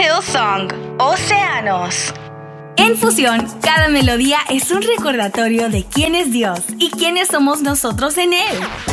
Hillsong, Océanos. En Fusión, cada melodía es un recordatorio de quién es Dios y quiénes somos nosotros en Él.